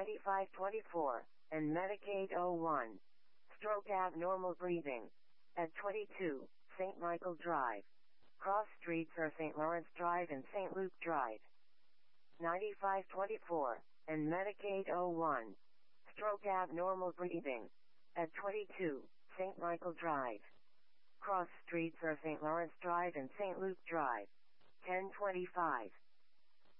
9524, and Medicaid 01. Stroke abnormal breathing. At 22, St. Michael Drive. Cross streets are St. Lawrence Drive and St. Luke Drive. 9524, and Medicaid 01. Stroke abnormal breathing. At 22, St. Michael Drive. Cross streets are St. Lawrence Drive and St. Luke Drive. 1025.